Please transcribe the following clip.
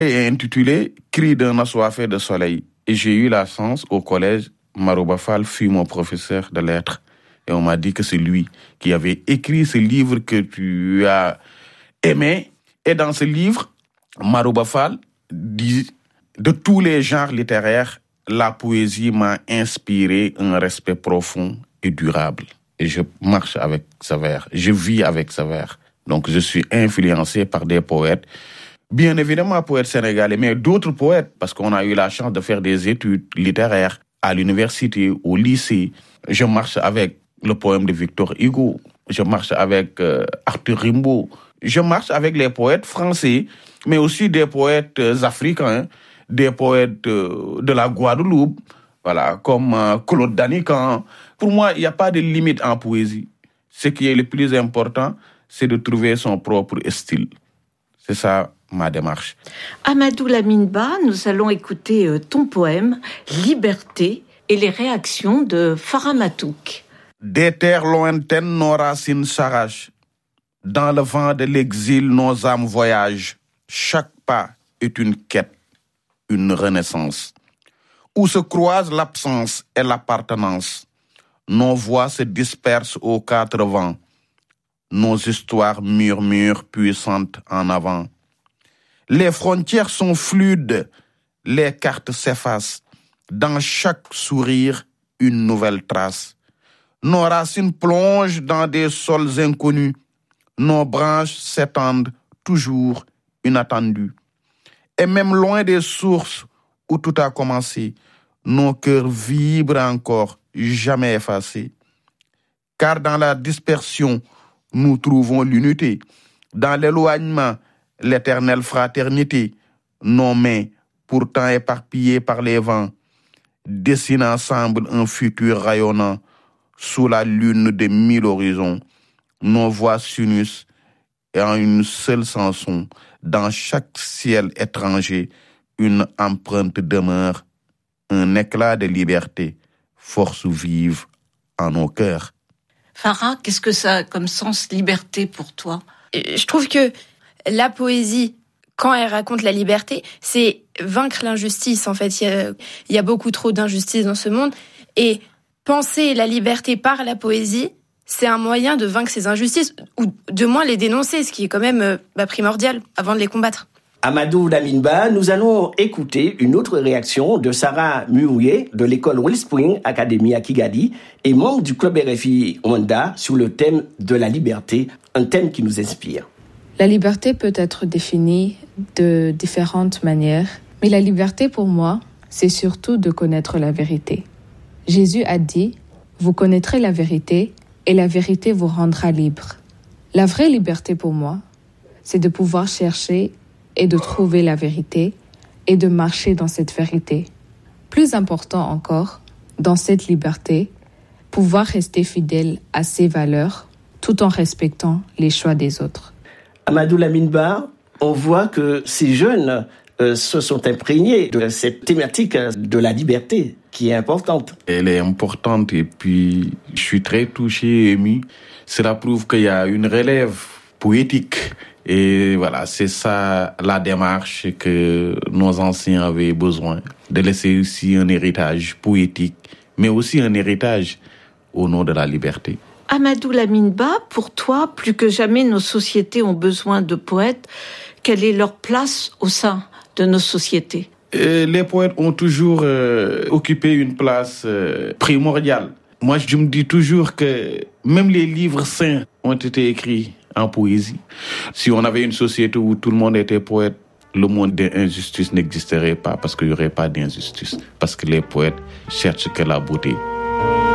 est intitulé « Cri d'un assoiffé de soleil ». Et j'ai eu la chance, au collège, Marouba Fall fut mon professeur de lettres. Et on m'a dit que c'est lui qui avait écrit ce livre que tu as aimé. Et dans ce livre, Marouba Fall dit de tous les genres littéraires, la poésie m'a inspiré un respect profond et durable. Et je marche avec ce vers, je vis avec ce vers. Donc je suis influencé par des poètes, bien évidemment poètes sénégalais, mais d'autres poètes, parce qu'on a eu la chance de faire des études littéraires à l'université, au lycée. Je marche avec le poème de Victor Hugo, je marche avec Arthur Rimbaud, je marche avec les poètes français, mais aussi des poètes africains, des poètes de la Guadeloupe, voilà, comme Claude Danican. Pour moi, il n'y a pas de limite en poésie. Ce qui est le plus important, c'est de trouver son propre style. C'est ça ma démarche. Amadou Lamine Ba, nous allons écouter ton poème « Liberté » et les réactions de Farah Matouk. Des terres lointaines, nos racines s'arrachent. Dans le vent de l'exil, nos âmes voyagent. Chaque pas est une quête, une renaissance. Où se croisent l'absence et l'appartenance. Nos voix se dispersent aux quatre vents. Nos histoires murmurent puissantes en avant. Les frontières sont fluides, les cartes s'effacent. Dans chaque sourire, une nouvelle trace. Nos racines plongent dans des sols inconnus. Nos branches s'étendent, toujours inattendues. Et même loin des sources où tout a commencé, nos cœurs vibrent encore, jamais effacés. Car dans la dispersion, nous trouvons l'unité. Dans l'éloignement, l'éternelle fraternité. Nos mains, pourtant éparpillées par les vents, dessinent ensemble un futur rayonnant sous la lune des 1000 horizons. Nos voix s'unissent en une seule chanson. Dans chaque ciel étranger, une empreinte demeure, un éclat de liberté, force vive en nos cœurs. Farah, qu'est-ce que ça a comme sens, liberté, pour toi ? Je trouve que la poésie, quand elle raconte la liberté, c'est vaincre l'injustice, en fait. Il y a beaucoup trop d'injustice dans ce monde. Et penser la liberté par la poésie, c'est un moyen de vaincre ces injustices, ou de moins les dénoncer, ce qui est quand même primordial avant de les combattre. Amadou Lamine Ba, nous allons écouter une autre réaction de Sarah Muouye de l'école Wellspring Academy à Kigali et membre du club RFI Rwanda sur le thème de la liberté, un thème qui nous inspire. La liberté peut être définie de différentes manières, mais la liberté pour moi, c'est surtout de connaître la vérité. Jésus a dit « Vous connaîtrez la vérité et la vérité vous rendra libre ». La vraie liberté pour moi, c'est de pouvoir chercher et de trouver la vérité et de marcher dans cette vérité. Plus important encore, dans cette liberté, pouvoir rester fidèle à ses valeurs tout en respectant les choix des autres. Amadou Lamine Ba, on voit que ces jeunes se sont imprégnés de cette thématique de la liberté qui est importante. Elle est importante et puis je suis très touché et ému. Cela prouve qu'il y a une relève poétique. Et voilà, c'est ça la démarche que nos anciens avaient besoin, de laisser aussi un héritage poétique, mais aussi un héritage au nom de la liberté. Amadou Lamine Ba, pour toi, plus que jamais, nos sociétés ont besoin de poètes. Quelle est leur place au sein de nos sociétés ? Les poètes ont toujours occupé une place primordiale. Moi, je me dis toujours que même les livres saints ont été écrits en poésie. Si on avait une société où tout le monde était poète, le monde d'injustice n'existerait pas parce qu'il n'y aurait pas d'injustice. Parce que les poètes cherchent que la beauté.